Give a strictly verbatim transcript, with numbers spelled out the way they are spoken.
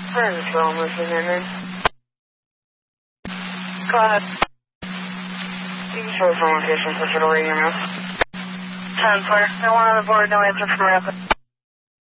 Burnsville, Mister Henry. Go ahead. You can show us on location for the radio now. ten four. No one on the board, no answer from Rapid.